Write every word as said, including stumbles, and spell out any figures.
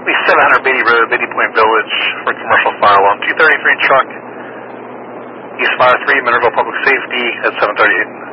East seven hundred Beatty Road, Beatty Point Village, for commercial fire alarm two thirty-three truck. East Fire three, Minerville Public Safety at seven thirty-eight.